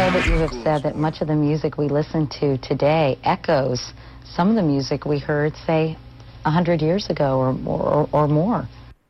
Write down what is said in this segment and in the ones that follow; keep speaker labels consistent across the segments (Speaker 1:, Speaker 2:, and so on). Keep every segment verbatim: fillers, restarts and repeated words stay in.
Speaker 1: know that you have said that much of the music we listen to today echoes some of the music we heard, say, a hundred years ago or, or, or more.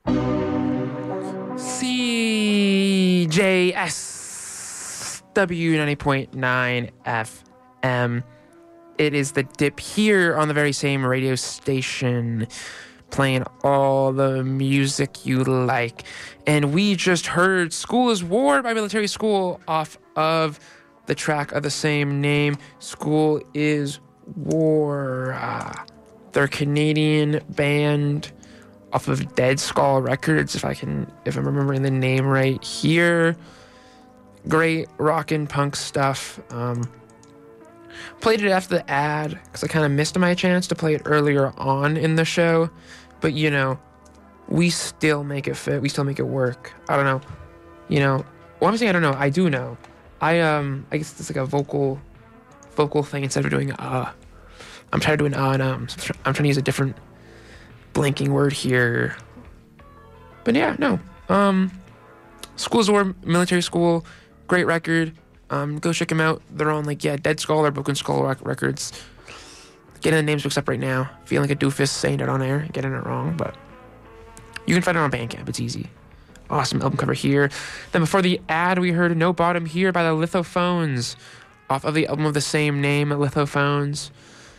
Speaker 2: C J S W ninety point nine F M. It is The Dip here on the very same radio station, playing all the music you like. And we just heard School is War by Military School off of the track of the same name. School is War. Uh, they're a Canadian band off of Dead Skull Records, if I can, if I'm remembering the name right here. Great rockin' punk stuff. Um, played it after the ad because I kind of missed my chance to play it earlier on in the show. But, you know, we still make it fit. We still make it work. I don't know. You know, well, I'm saying I don't know. I do know. I, um, I guess it's like a vocal, vocal thing instead of doing uh. I'm trying to do an uh and um. So I'm trying to use a different blanking word here. But yeah, no. Um, School is War, Military School, great record. Um, go check them out. They're on like, yeah, Dead Skull or Broken Skull Records. Getting the names mixed up right now. Feeling like a doofus saying it on air, getting it wrong, but you can find it on Bandcamp. It's easy. Awesome album cover here. Then before the ad, we heard No Bottom Here by the Lithophones off of the album of the same name, Lithophones.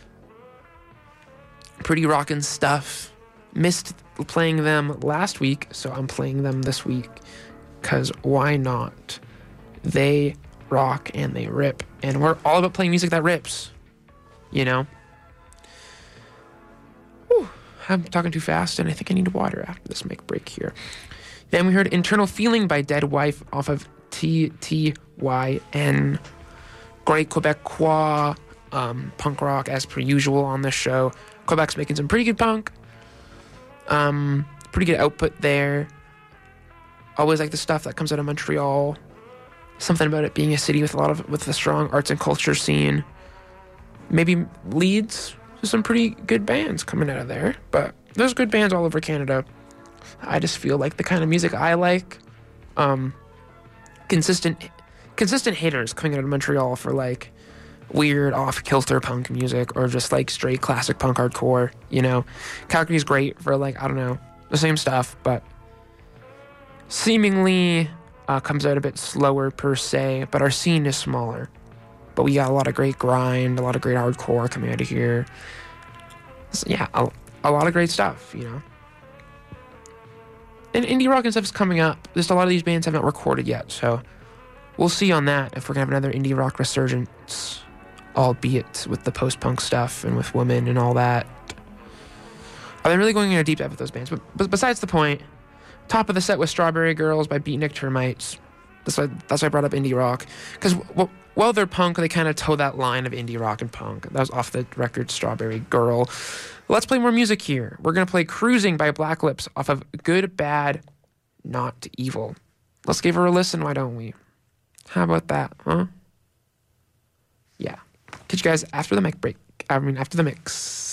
Speaker 2: Pretty rockin' stuff. Missed playing them last week, so I'm playing them this week because why not? They rock and they rip, and we're all about playing music that rips, you know? Whew, I'm talking too fast, and I think I need water after this mic break here. Then we heard Internal Feeling by Dead Wife off of T T Y N. Great Quebecois um, punk rock as per usual on this show. Quebec's making some pretty good punk. Um, pretty good output there. Always like the stuff that comes out of Montreal. Something about it being a city with a lot of with a strong arts and culture scene. Maybe leads to some pretty good bands coming out of there. But there's good bands all over Canada. I just feel like the kind of music I like, um, consistent, consistent hitters coming out of Montreal for like weird off-kilter punk music or just like straight classic punk hardcore, you know. Calgary's great for like, I don't know, the same stuff, but seemingly uh, comes out a bit slower per se, but our scene is smaller. But we got a lot of great grind, a lot of great hardcore coming out of here. So, yeah, a, a lot of great stuff, you know. And indie rock and stuff is coming up. Just a lot of these bands have not recorded yet, so we'll see on that if we're going to have another indie rock resurgence, albeit with the post-punk stuff and with women and all that. I've been really going into a deep dive with those bands, but, but besides the point, top of the set was Strawberry Girls by Beatnik Termites. That's why, that's why I brought up indie rock. Because well, while they're punk, they kind of toe that line of indie rock and punk. That was off the record Strawberry Girl. Let's play more music here. We're going to play Cruising by Black Lips off of Good, Bad, Not Evil. Let's give her a listen, why don't we? How about that, huh? Yeah. Catch you guys after the mic break. I mean, after the mix.